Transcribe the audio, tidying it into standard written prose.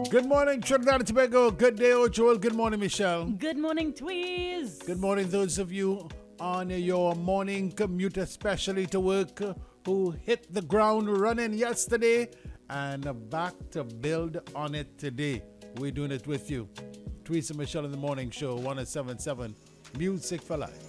Good morning, Trinidad and Tobago. Good day, Ochoa. Good morning, Michelle. Good morning, Tweez. Good morning, those of you on your morning commute, especially to work, who hit the ground running yesterday and back to build on it today. We're doing it with you. Tweez and Michelle in the Morning Show, 107.7 Music for Life.